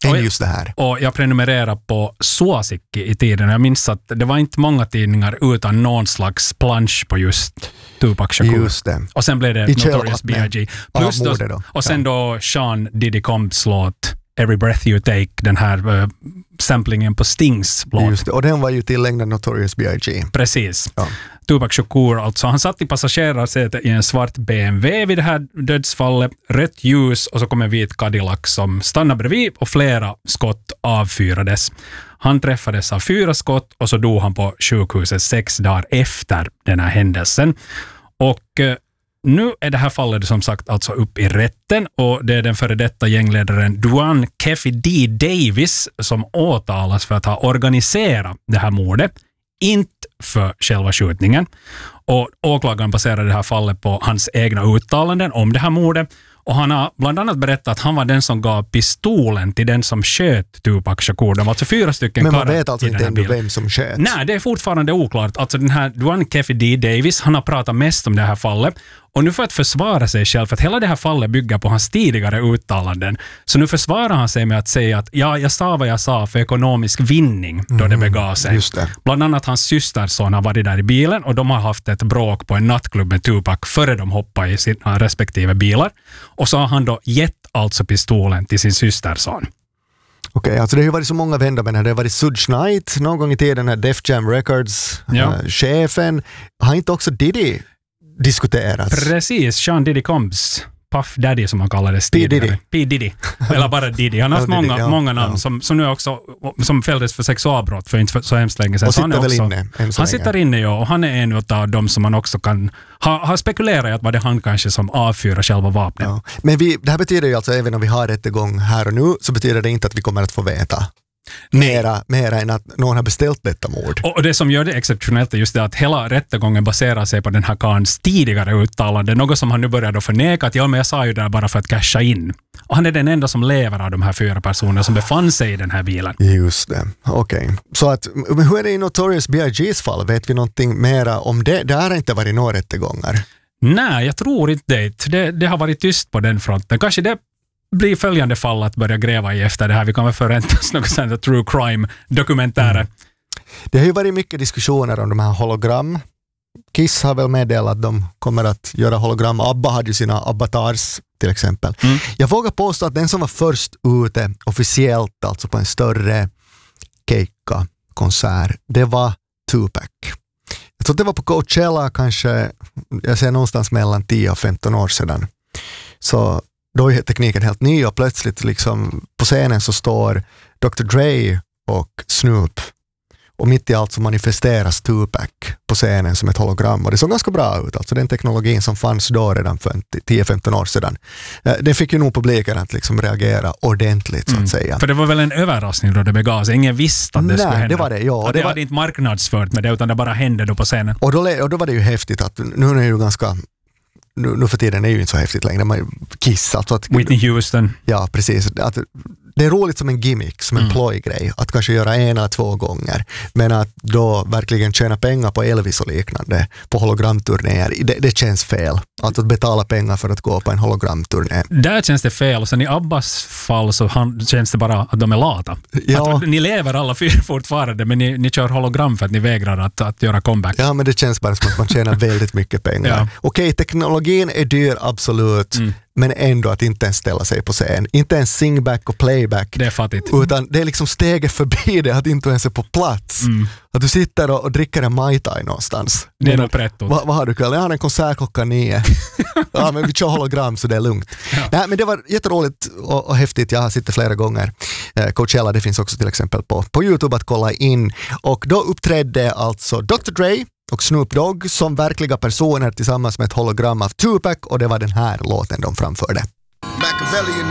än just det här. Och jag prenumererade på Suosikki i tiden. Jag minns att det var inte många tidningar utan någon slags plansch på just Tupac Shakur. Just det. Och sen blev det Notorious B.I.G. Plus då. Och sen då Sean Diddy Combs låt Every Breath You Take, den här samplingen på Stings låt. Just det, och den var ju tillägnad Notorious B.I.G. Precis. Ja. Tupac Shakur, alltså han satt i passagerarsätet i en svart BMW vid det här dödsfallet, rött ljus och så kom en vit Cadillac som stannade bredvid och flera skott avfyrades. Han träffades av 4 skott och så dog han på sjukhuset 6 dagar efter den här händelsen. Och nu är det här fallet som sagt alltså upp i rätten och det är den före detta gängledaren Duane Keffe D. Davis som åtalas för att ha organiserat det här mordet, inte för själva skjutningen. Och åklagaren baserar det här fallet på hans egna uttalanden om det här mordet. Och han har bland annat berättat att han var den som gav pistolen till den som sköt Tupac Shakur. De var alltså 4 stycken. Men man vet alltså inte ändå vem som sköt. Nej, det är fortfarande oklart. Alltså den här Duane Keffe D. Davis, han har pratat mest om det här fallet. Och nu för att försvara sig själv, för att hela det här fallet bygger på hans tidigare uttalanden. Så nu försvarar han sig med att säga att ja, jag sa vad jag sa för ekonomisk vinning då det begav sig. Just det. Bland annat hans systerson har varit där i bilen och de har haft ett bråk på en nattklubb med Tupac före de hoppade i sina respektive bilar. Och så har han då gett alltså pistolen till sin systerson. Okej, alltså det har ju varit så många vändor, men det har varit Suge Knight någon gång i tiden, här Def Jam Records, chefen. Har inte också Diddy diskuterats? Precis, Sean Diddy Combs, Puff Daddy som han kallades tidigare. P. Diddy. Eller bara Diddy. Han har haft många namn som nu också som fälldes för sexualbrott för inte så hemskt länge sedan. Och sitter väl inne? Han sitter inne, ja, och han är en av dem som man också kan ha spekulerat att var det han kanske som avfyrar själva vapnet. Ja. Men det här betyder ju alltså, även om vi har rättegång här och nu, så betyder det inte att vi kommer att få veta mera än att någon har beställt detta mord. Och det som gör det exceptionellt är just det att hela rättegången baserar sig på den här karns tidigare uttalande. Något som han nu började förneka att men jag sa ju det bara för att casha in. Och han är den enda som lever av de här 4 personerna som befann sig i den här bilen. Just det, okej. Så att, men hur är det i Notorious B.I.G.'s fall? Vet vi någonting mera om det? Det har inte varit några rättegångar. Nej, jag tror inte det. Det har varit tyst på den fronten. Kanske det blir följande fall att börja gräva i efter det här. Vi kan väl förvänta oss något sånt true crime-dokumentärer. Det har ju varit mycket diskussioner om de här hologram. Kiss har väl meddelat att de kommer att göra hologram. ABBA hade ju sina avatars till exempel. Jag vågar påstå att den som var först ute officiellt, alltså på en större Keikka-konsert, det var Tupac. Jag tror att det var på Coachella kanske, jag ser någonstans mellan 10 och 15 år sedan. Så då är tekniken helt ny och plötsligt liksom på scenen så står Dr. Dre och Snoop. Och mitt i allt så manifesteras Tupac på scenen som ett hologram. Och det såg ganska bra ut. Alltså den teknologin som fanns då redan för 10-15 år sedan. Det fick ju nog publiken att liksom reagera ordentligt så att säga. För det var väl en överraskning då det begav sig. Ingen visste att det skulle hända. Det var det, ja. Och det hade inte marknadsfört med det utan det bara hände då på scenen. Och då var det ju häftigt att nu är det ju ganska... Nu för tiden är ju inte så häftigt längre. Man Kiss, alltså att, Whitney Houston. Ja, precis. Att, det är roligt som en gimmick, som en plojgrej. Att kanske göra 1 eller 2 gånger. Men att då verkligen tjäna pengar på Elvis och liknande på hologramturnéer, det känns fel. Att betala pengar för att gå på en hologramturné. Där känns det fel. Och sen i Abbas fall så känns det bara att de är lata. Ja. Att ni lever alla 4 fortfarande, men ni kör hologram för att ni vägrar att göra comeback. Ja, men det känns bara som att man tjänar väldigt mycket pengar. Ja. Okej, teknologin är dyr, absolut. Men ändå att inte ens ställa sig på scen. Inte ens singback och playback. Det är fattigt. Utan det är liksom steget förbi det att inte ens är på plats. Att du sitter och dricker en Mai Tai någonstans. Det är nog pretto. Vad har du kväll? Jag har en konsert klockan 9. Ja, men vi kör hologram så det är lugnt. Ja. Nej, men det var jätteroligt och häftigt. Jag har sett flera gånger. Coachella, det finns också till exempel på YouTube att kolla in. Och då uppträdde alltså Dr. Dre och Snoop Dogg som verkliga personer tillsammans med ett hologram av Tupac, och det var den här låten de framförde.